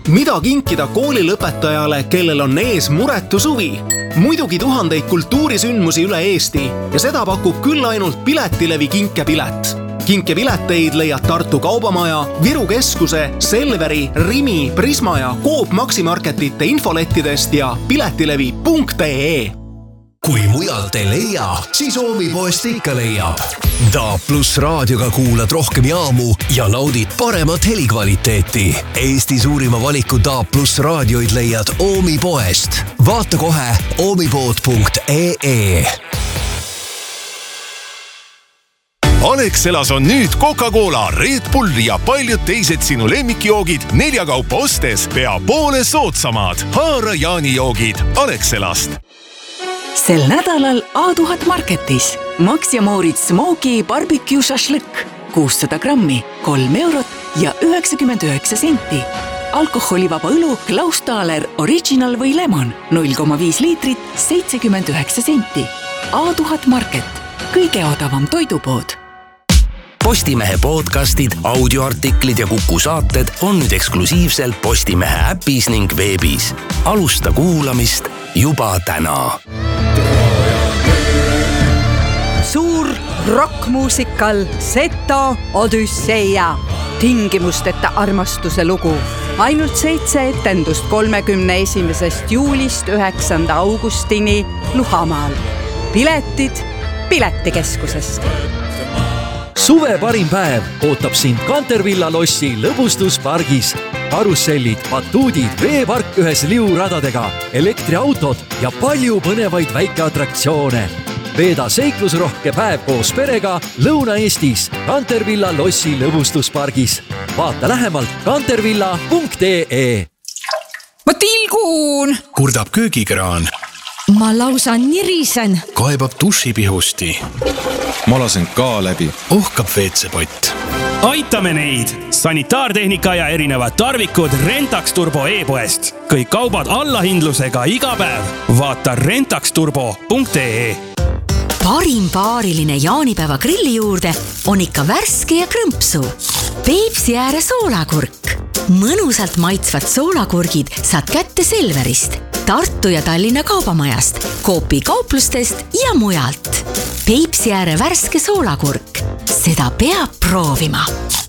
Mida kinkida koolilõpetajale, kellel on ees muretu suvi? Muidugi tuhandeid kultuurisündmusi üle Eesti ja seda pakub küll ainult Piletilevi kinkepilet. Kinkepileteid leiad Tartu Kaubamaja, Viru Keskuse, Selveri, Rimi, Prisma ja Coop Maximarketite infolettidest ja piletilevi.ee. Kui mujalt ei leia, siis Oomipoest ikka leiab. DAB+ raadioga kuulad rohkem jaamu ja naudid paremat helikvaliteeti. Eesti suurima valiku DAB+ raadioid leiad Oomipoest. Vaata kohe oomipood.ee. Alexelas on nüüd Coca-Cola, Red Bull ja paljud teised sinu lemmikjoogid 4 kaupa ostes pea poole soodsamad. Haara jaanijoogid Alexelast. Sel nädalal A1000 Marketis Max ja Moritz Smoky Barbecue Šašlõkk 600 grammi, 3 eurot ja 99 senti. Alkoholivaba õlu Klaus Thaler Original või Lemon 0,5 liitrit, 79 senti. A1000 Market, kõige odavam toidupood. Postimehe podcastid, audioartiklid ja Kuku saated on nüüd eksklusiivselt Postimehe äpis ning veebis. Alusta kuulamist juba täna. Suur rockmuusikal Seto Odüsseia. Tingimusteta armastuse lugu. Ainult 7 etendust 31. juulist 9. augustini Luhamaal. Piletid Piletikeskusest. Suve parim päev ootab sind Kantervilla lossi lõbustuspargis. Karussellid, batuudid, veepark ühes liuradadega, elektriautod ja palju põnevaid väikeatraktsioone. Veeda seiklusrohke päev koos perega Lõuna-Eestis Kantervilla lossi lõbustuspargis. Vaata lähemalt kantervilla.ee. Ma tilgun! Kurdab köögikraan. Ma lausa nirisen. Kaebab dušipihusti. Ma lasen ka läbi. Ohkab veetsepott. Aitame neid! Sanitaartehnika ja erinevad tarvikud Rentax Turbo e-poest. Kõik kaubad allahindlusega iga päev. Vaata rentaxturbo.ee. Parim paariline jaanipäeva grilli juurde on ikka värske ja krõmpsu. Peipsi ääre soolakurk. Mõnusalt maitsvad soolakurgid saad kätte Selverist, Tartu ja Tallinna kaubamajast, Coopi kauplustest ja mujalt. Peipsi ääre värske soolakurk. Seda peab proovima.